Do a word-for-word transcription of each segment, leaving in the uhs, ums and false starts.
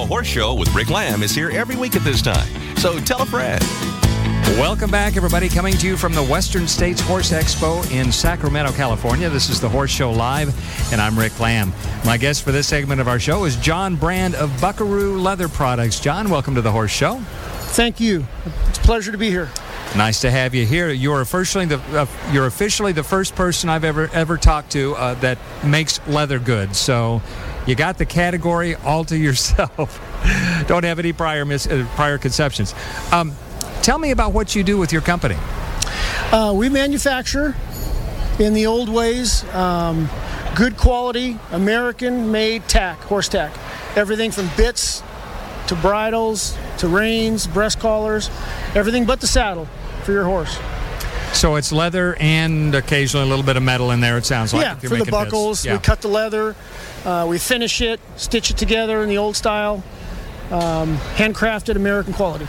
Horse Show with Rick Lamb is here every week at this time. So tell a friend. Welcome back, everybody. Coming to you from the Western States Horse Expo in Sacramento, California. This is the Horse Show Live, and I'm Rick Lamb. My guest for this segment of our show is John Brand of Buckaroo Leather Products. John, welcome to the Horse Show. Thank you. It's a pleasure to be here. Nice to have you here. You're officially the uh, you're officially the first person I've ever ever talked to uh, that makes leather goods. So you got the category all to yourself. Don't have any prior mis- uh, prior conceptions. Um, tell me about what you do with your company. Uh, we manufacture in the old ways, um, good quality, American-made tack, horse tack. Everything from bits to bridles to reins, breast collars, everything but the saddle for your horse. So it's leather and occasionally a little bit of metal in there, it sounds like. Yeah, if you're for the making buckles. Yeah. We cut the leather, uh, we finish it, stitch it together in the old style, um, handcrafted American quality.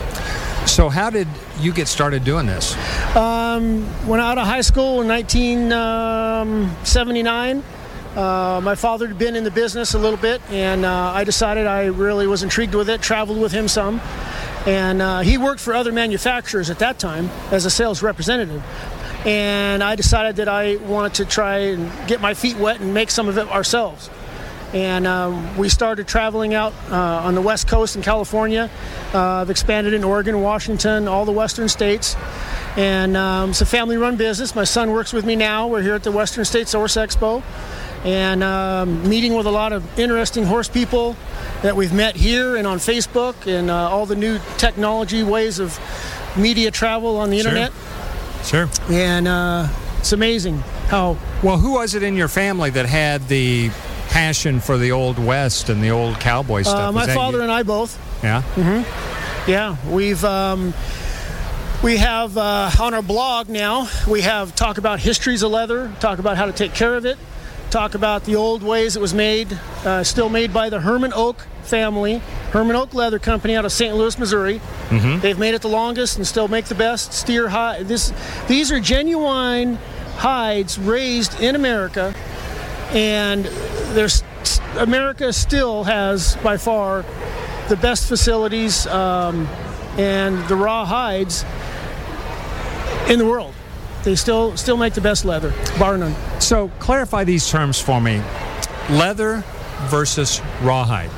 So how did you get started doing this? Um, went out of high school in nineteen seventy-nine. Uh, my father had been in the business a little bit, and uh, I decided I really was intrigued with it, traveled with him some. And uh, he worked for other manufacturers at that time as a sales representative. And I decided that I wanted to try and get my feet wet and make some of it ourselves. And um, we started traveling out uh, on the West Coast in California. Uh, I've expanded in Oregon, Washington, all the western states. And um, it's a family-run business. My son works with me now. We're here at the Western States Horse Expo. And um, meeting with a lot of interesting horse people that we've met here and on Facebook and uh, all the new technology ways of media travel on the Sure. internet. Sure. And uh, it's amazing how... Well, who was it in your family that had the passion for the Old West and the old cowboy stuff? Uh, my that father you? and I both. Yeah? Mm-hmm. Yeah, we've... Um, we have uh, on our blog now, we have talk about histories of leather, talk about how to take care of it, talk about the old ways it was made, uh, still made by the Herman Oak family, Herman Oak Leather Company out of Saint Louis, Missouri. Mm-hmm. They've made it the longest and still make the best steer hide. This, these are genuine hides raised in America, and there's America still has by far the best facilities um, and the raw hides in the world. They still still make the best leather, bar none. So clarify these terms for me. Leather versus rawhide.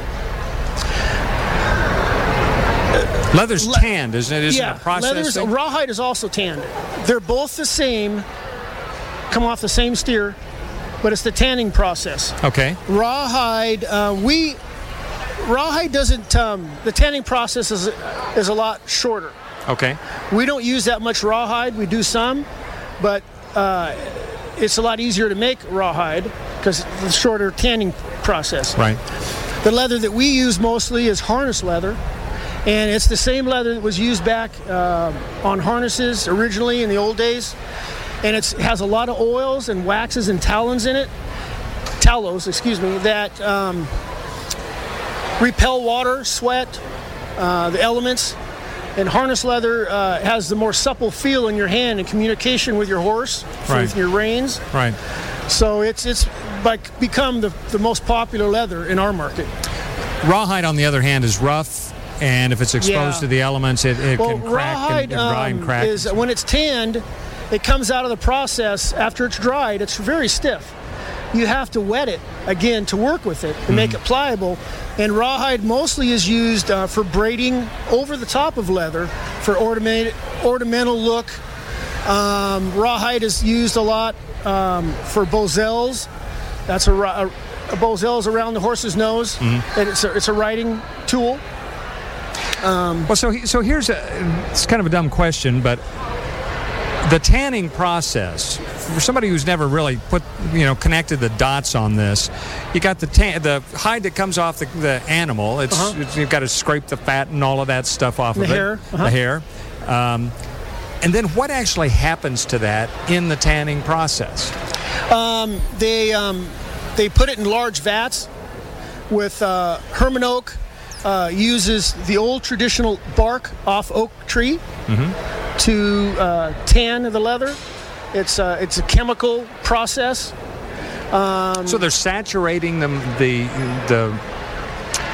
Leather's Le- tanned, isn't it? Isn't yeah, it a process leather's, thing? rawhide is also tanned. They're both the same, come off the same steer, but it's the tanning process. Okay. Rawhide, uh, we, rawhide doesn't, um, the tanning process is, is a lot shorter. Okay. We don't use that much rawhide. We do some, but uh, it's a lot easier to make rawhide because it's the shorter tanning process. Right. The leather that we use mostly is harness leather, and it's the same leather that was used back uh, on harnesses originally in the old days, and it's, it has a lot of oils and waxes and talons in it, tallows, excuse me, that um, repel water, sweat, uh, the elements. And harness leather uh, has the more supple feel in your hand and communication with your horse, Right. with your reins. Right. So it's it's like become the, the most popular leather in our market. Rawhide, on the other hand, is rough, and if it's exposed Yeah. to the elements, it, it Well, can crack rawhide and, and dry and um, crack. is when it's tanned, it comes out of the process after it's dried. It's very stiff. You have to wet it again to work with it and Mm-hmm. make it pliable. And rawhide mostly is used uh, for braiding over the top of leather for ornament, ornamental look. Um, rawhide is used a lot um, for bozels. That's a, a, a bozel is around the horse's nose, Mm-hmm. and it's a, it's a riding tool. Well, so he- so here's a, it's kind of a dumb question, but the tanning process, for somebody who's never really put, you know, connected the dots on this, you got the tan, the hide that comes off the, the animal. It's, Uh-huh. it's you've got to scrape the fat and all of that stuff off The of hair, it. uh-huh. The hair. Um, and then what actually happens to that in the tanning process? Um, they um, they put it in large vats with uh, Herman Oak. Uh, uses the old traditional bark off oak tree Mm-hmm. to uh, tan the leather. It's uh, it's a chemical process. Um, So they're saturating them the the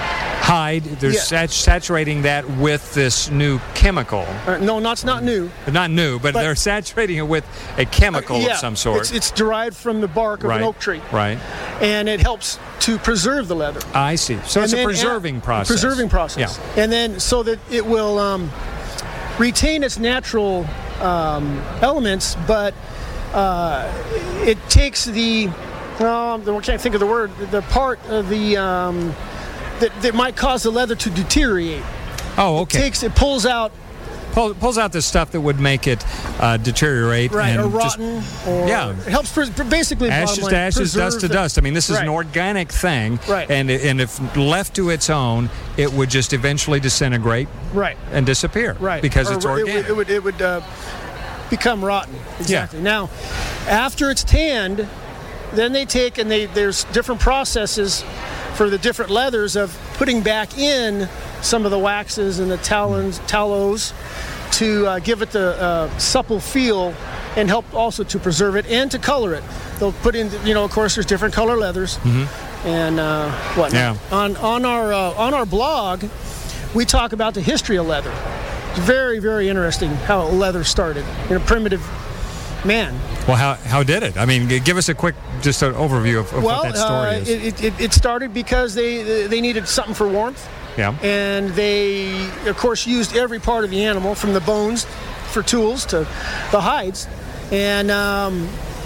hide. They're Yeah. sat- saturating that with this new chemical. Uh, no, not, it's not new. Not new, but, But- they're saturating it with a chemical Uh, yeah, of some sort. It's, it's derived from the bark of right. an oak tree. Right. And it helps to preserve the leather. I see. So And it's a then preserving a- process. Preserving process. Yeah. And then so that it will um, retain its natural um, elements, but uh, it takes the, well, I can't think of the word, the part of the, um, that, that might cause the leather to deteriorate. Oh, okay. It takes, it pulls out, Pull, pulls out the stuff that would make it uh, deteriorate. right, and or just- rotten, or Yeah. it helps, pres- basically, bottom ashes line, to ashes, dust preserve to the- dust. I mean, this is Right. an organic thing. Right. And, and if left to its own, it would just eventually disintegrate Right. and disappear. Right. Because Or it's it would- organic. It would, it would, uh, become rotten. Exactly. Now, after it's tanned, then they take and they there's different processes for the different leathers of putting back in some of the waxes and the talons, tallows to uh, give it the uh, supple feel and help also to preserve it and to color it. They'll put in, you know, of course, there's different color leathers and uh, whatnot. Yeah. On on our uh, on our blog, we talk about the history of leather. It's very, very interesting how leather started in a primitive man. Well, how, how did it? I mean, g- give us a quick, just an overview of, of well, what that story uh, is. it, it, it started because they they needed something for warmth, yeah. and they, of course, used every part of the animal, from the bones for tools to the hides, and um,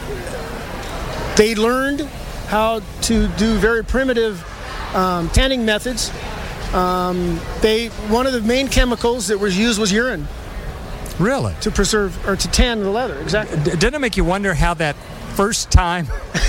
they learned how to do very primitive um, tanning methods. Um, they one of the main chemicals that was used was urine Really? to preserve or to tan the leather. Exactly. D- didn't it make you wonder how that first time,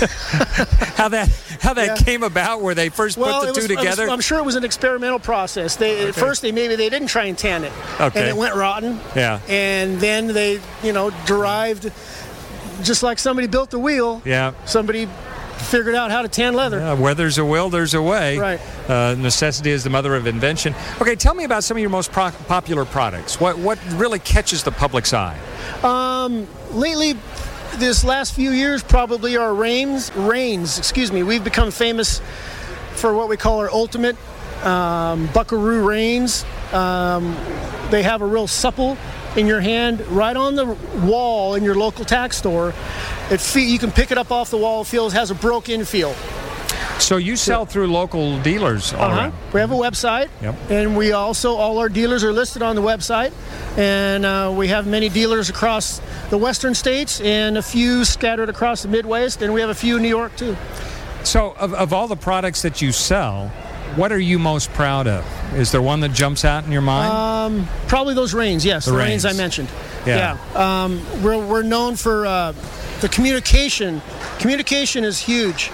how that how that Yeah. came about, where they first Well, put the it two was, it was- together? I'm sure it was an experimental process. They at first they maybe they didn't try and tan it, Okay. and it went rotten. Yeah. And then they, you know, derived, just like somebody built the wheel. Yeah. Somebody figured out how to tan leather. Uh, where there's a will, there's a way. Right. Uh, necessity is the mother of invention. Okay, tell me about some of your most pro- popular products. What what really catches the public's eye? Um, lately, this last few years, probably our reins, reins, excuse me, we've become famous for what we call our ultimate um, buckaroo reins. Um, they have a real supple in your hand, right on the wall in your local tack store. It fe- you can pick it up off the wall. It feels has a broke-in feel. So you sell through local dealers all Uh-huh. around. We have a website, Yep. and we also, all our dealers are listed on the website, and uh, we have many dealers across the western states and a few scattered across the Midwest, and we have a few in New York too. So of, of all the products that you sell, what are you most proud of? Is there one that jumps out in your mind? Um, probably those reins, yes, The the, reins. reins. I mentioned. Yeah. Yeah. Um, we're, we're known for uh, the communication. Communication is huge.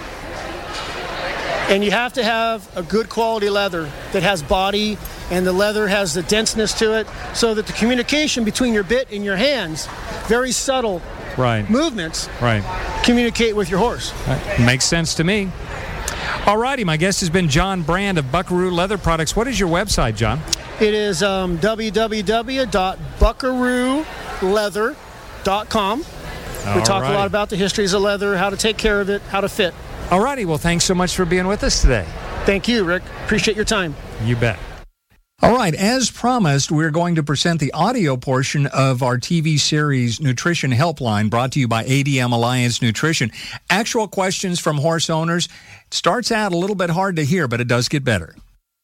And you have to have a good quality leather that has body, and the leather has the denseness to it, so that the communication between your bit and your hands, very subtle right. movements, Right. communicate with your horse. That makes sense to me. All righty, my guest has been John Brand of Buckaroo Leather Products. What is your website, John? It is um, w w w dot buckaroo leather dot com. We talk a lot about the histories of leather, how to take care of it, how to fit. All righty, well, thanks so much for being with us today. Thank you, Rick. Appreciate your time. You bet. All right, as promised, we're going to present the audio portion of our T V series Nutrition Helpline, brought to you by A D M Alliance Nutrition. Actual questions from horse owners. It starts out a little bit hard to hear, but it does get better.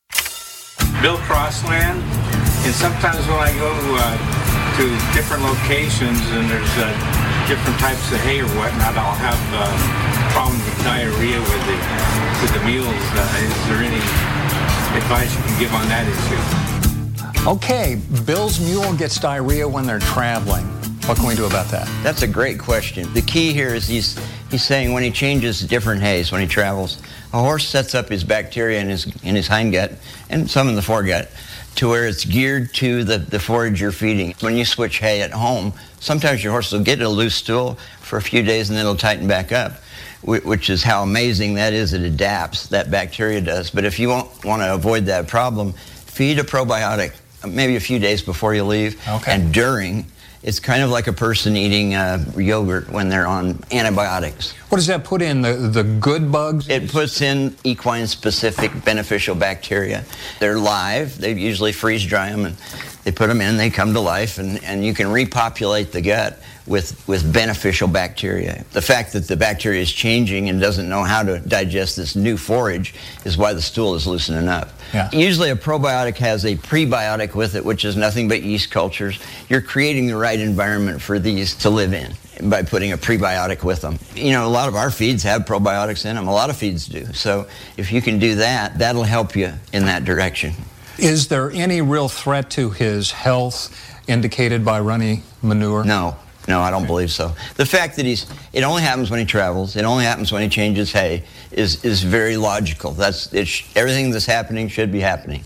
Bill Crossland, and sometimes when I go uh, to different locations and there's uh, different types of hay or whatnot, I'll have uh, problems with diarrhea with the with the mules. Uh, is there any advice you can give on that issue? Okay, Bill's mule gets diarrhea when they're traveling. What can we do about that? That's a great question. The key here is he's he's saying when he changes different hays, when he travels, a horse sets up his bacteria in his in his hindgut and some in the foregut to where it's geared to the, the forage you're feeding. When you switch hay at home, sometimes your horse will get a loose stool for a few days and then it'll tighten back up, which is how amazing that is. It adapts, that bacteria does. But if you want, want to avoid that problem, feed a probiotic maybe a few days before you leave Okay. and during, It's kind of like a person eating uh, yogurt when they're on antibiotics. What does that put in, the, the good bugs? It puts in equine-specific beneficial bacteria. They're live. They usually freeze dry them, and they put them in, they come to life, and, and you can repopulate the gut with, with beneficial bacteria. The fact that the bacteria is changing and doesn't know how to digest this new forage is why the stool is loosening up. Yeah. Usually a probiotic has a prebiotic with it, which is nothing but yeast cultures. You're creating the right environment for these to live in by putting a prebiotic with them. You know, a lot of our feeds have probiotics in them. A lot of feeds do. So if you can do that, that'll help you in that direction. Is there any real threat to his health indicated by runny manure? No. No, I don't believe so. The fact that he's, it only happens when he travels, it only happens when he changes hay, is, is very logical. That's, it sh- everything that's happening should be happening.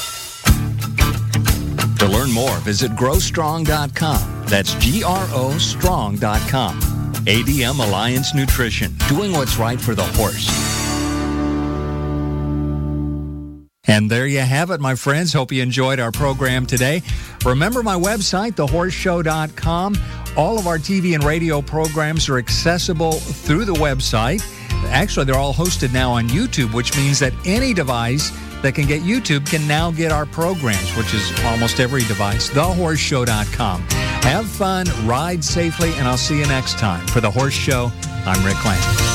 To learn more, visit grow strong dot com. That's G R O strong dot com. A D M Alliance Nutrition, doing what's right for the horse. And there you have it, my friends. Hope you enjoyed our program today. Remember my website, the horse show dot com. All of our T V and radio programs are accessible through the website. Actually, they're all hosted now on YouTube, which means that any device that can get YouTube can now get our programs, which is almost every device. the horse show dot com. Have fun, ride safely, and I'll see you next time. For The Horse Show, I'm Rick Land.